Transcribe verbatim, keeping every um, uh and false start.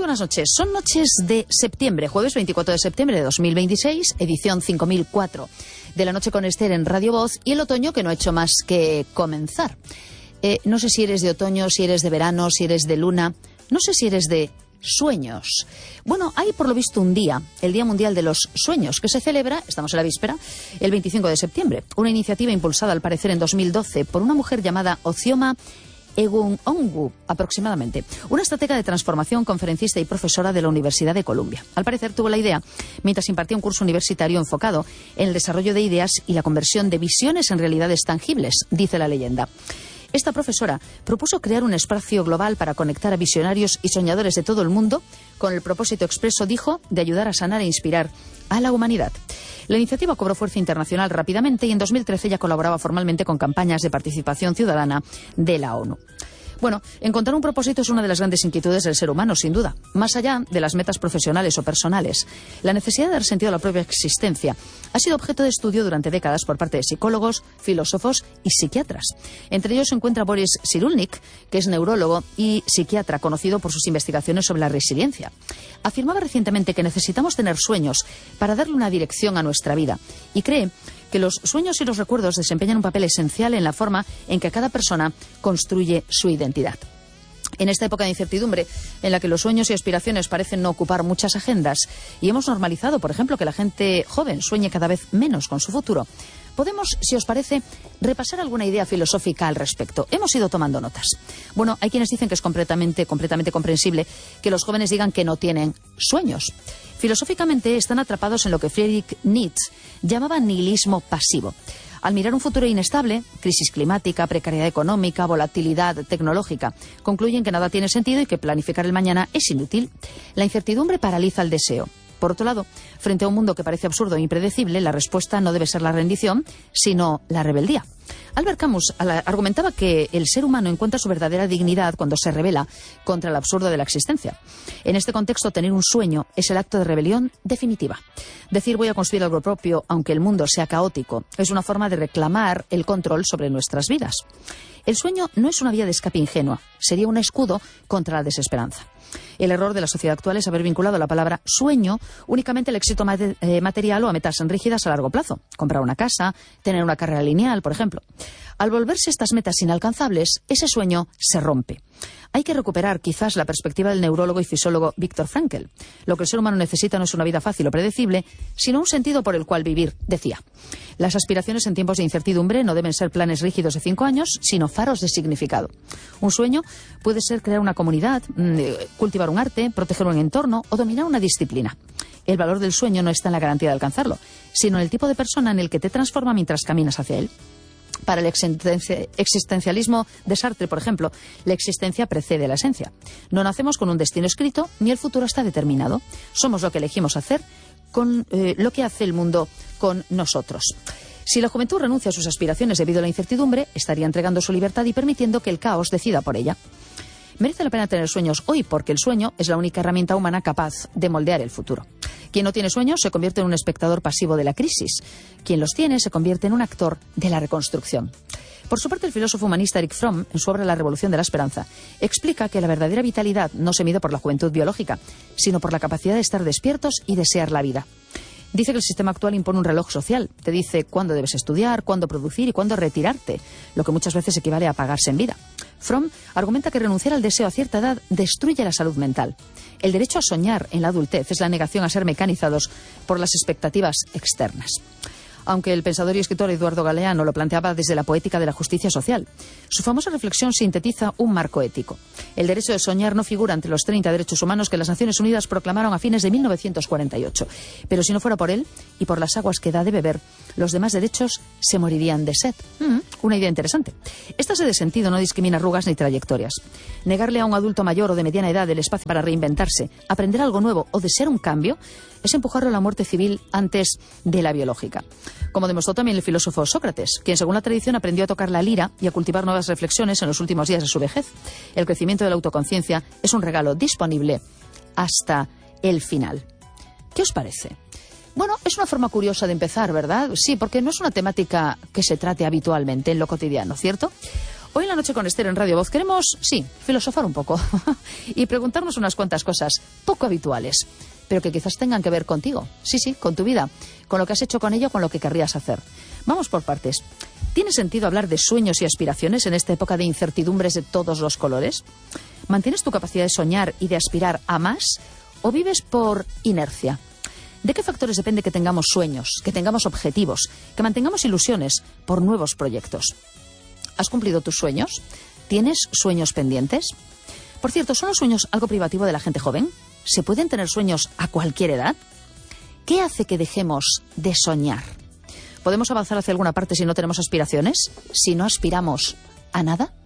buenas noches. Son noches de septiembre, jueves veinticuatro de septiembre de dos mil veintiséis, edición cinco mil cuatro de La Noche con Esther en Radio Voz, y el otoño que no ha hecho más que comenzar. Eh, no sé si eres de otoño, si eres de verano, si eres de luna, no sé si eres de sueños. Bueno, hay por lo visto un día, el Día Mundial de los Sueños, que se celebra, estamos en la víspera, el veinticinco de septiembre. Una iniciativa impulsada al parecer en dos mil doce por una mujer llamada Ozioma Egun-Onwu, aproximadamente, una estratega de transformación, conferencista y profesora de la Universidad de Columbia. Al parecer tuvo la idea mientras impartía un curso universitario enfocado en el desarrollo de ideas y la conversión de visiones en realidades tangibles, dice la leyenda. Esta profesora propuso crear un espacio global para conectar a visionarios y soñadores de todo el mundo con el propósito expreso, dijo, de ayudar a sanar e inspirar a la humanidad. La iniciativa cobró fuerza internacional rápidamente y en dos mil trece ya colaboraba formalmente con campañas de participación ciudadana de la ONU. Bueno, encontrar un propósito es una de las grandes inquietudes del ser humano, sin duda, más allá de las metas profesionales o personales. La necesidad de dar sentido a la propia existencia ha sido objeto de estudio durante décadas por parte de psicólogos, filósofos y psiquiatras. Entre ellos se encuentra Boris Cyrulnik, que es neurólogo y psiquiatra conocido por sus investigaciones sobre la resiliencia. Afirmaba recientemente que necesitamos tener sueños para darle una dirección a nuestra vida y cree que los sueños y los recuerdos desempeñan un papel esencial en la forma en que cada persona construye su identidad. En esta época de incertidumbre, en la que los sueños y aspiraciones parecen no ocupar muchas agendas, y hemos normalizado, por ejemplo, que la gente joven sueñe cada vez menos con su futuro, podemos, si os parece, repasar alguna idea filosófica al respecto. Hemos ido tomando notas. Bueno, hay quienes dicen que es completamente, completamente comprensible que los jóvenes digan que no tienen sueños. Filosóficamente están atrapados en lo que Friedrich Nietzsche llamaba nihilismo pasivo. Al mirar un futuro inestable, crisis climática, precariedad económica, volatilidad tecnológica, concluyen que nada tiene sentido y que planificar el mañana es inútil. La incertidumbre paraliza el deseo. Por otro lado, frente a un mundo que parece absurdo e impredecible, la respuesta no debe ser la rendición, sino la rebeldía. Albert Camus argumentaba que el ser humano encuentra su verdadera dignidad cuando se rebela contra el absurdo de la existencia. En este contexto, tener un sueño es el acto de rebelión definitiva. Decir voy a construir algo propio, aunque el mundo sea caótico, es una forma de reclamar el control sobre nuestras vidas. El sueño no es una vía de escape ingenua, sería un escudo contra la desesperanza. El error de la sociedad actual es haber vinculado la palabra sueño únicamente al éxito mate- eh, material o a metas rígidas a largo plazo. Comprar una casa, tener una carrera lineal, por ejemplo. Al volverse estas metas inalcanzables, ese sueño se rompe. Hay que recuperar quizás la perspectiva del neurólogo y fisiólogo Viktor Frankl. Lo que el ser humano necesita no es una vida fácil o predecible, sino un sentido por el cual vivir, decía. Las aspiraciones en tiempos de incertidumbre no deben ser planes rígidos de cinco años, sino faros de significado. Un sueño puede ser crear una comunidad, cultivar un arte, proteger un entorno o dominar una disciplina. El valor del sueño no está en la garantía de alcanzarlo, sino en el tipo de persona en el que te transforma mientras caminas hacia él. Para el existencialismo de Sartre, por ejemplo, la existencia precede la esencia. No nacemos con un destino escrito, ni el futuro está determinado. Somos lo que elegimos hacer con eh, lo que hace el mundo con nosotros. Si la juventud renuncia a sus aspiraciones debido a la incertidumbre, estaría entregando su libertad y permitiendo que el caos decida por ella. Merece la pena tener sueños hoy porque el sueño es la única herramienta humana capaz de moldear el futuro. Quien no tiene sueños se convierte en un espectador pasivo de la crisis. Quien los tiene se convierte en un actor de la reconstrucción. Por su parte, el filósofo humanista Erich Fromm, en su obra La Revolución de la Esperanza, explica que la verdadera vitalidad no se mide por la juventud biológica, sino por la capacidad de estar despiertos y desear la vida. Dice que el sistema actual impone un reloj social. Te dice cuándo debes estudiar, cuándo producir y cuándo retirarte, lo que muchas veces equivale a apagarse en vida. Fromm argumenta que renunciar al deseo a cierta edad destruye la salud mental. El derecho a soñar en la adultez es la negación a ser mecanizados por las expectativas externas. Aunque el pensador y escritor Eduardo Galeano lo planteaba desde la poética de la justicia social. Su famosa reflexión sintetiza un marco ético. El derecho de soñar no figura entre los treinta derechos humanos que las Naciones Unidas proclamaron a fines de mil novecientos cuarenta y ocho. Pero si no fuera por él y por las aguas que da de beber, los demás derechos se morirían de sed. Mm, una idea interesante. Esta sed de sentido no discrimina arrugas ni trayectorias. Negarle a un adulto mayor o de mediana edad el espacio para reinventarse, aprender algo nuevo o desear un cambio, es empujarlo a la muerte civil antes de la biológica. Como demostró también el filósofo Sócrates, quien según la tradición aprendió a tocar la lira y a cultivar nuevas reflexiones en los últimos días de su vejez. El crecimiento de la autoconciencia es un regalo disponible hasta el final. ¿Qué os parece? Bueno, es una forma curiosa de empezar, ¿verdad? Sí, porque no es una temática que se trate habitualmente en lo cotidiano, ¿cierto? Hoy en la noche con Esther en Radio Voz queremos, sí, filosofar un poco y preguntarnos unas cuantas cosas poco habituales, pero que quizás tengan que ver contigo. Sí, sí, con tu vida, con lo que has hecho con ello, con lo que querrías hacer. Vamos por partes. ¿Tiene sentido hablar de sueños y aspiraciones en esta época de incertidumbres de todos los colores? ¿Mantienes tu capacidad de soñar y de aspirar a más o vives por inercia? ¿De qué factores depende que tengamos sueños, que tengamos objetivos, que mantengamos ilusiones por nuevos proyectos? ¿Has cumplido tus sueños? ¿Tienes sueños pendientes? Por cierto, ¿son los sueños algo privativo de la gente joven? ¿Se pueden tener sueños a cualquier edad? ¿Qué hace que dejemos de soñar? ¿Podemos avanzar hacia alguna parte si no tenemos aspiraciones? ¿Si no aspiramos a nada?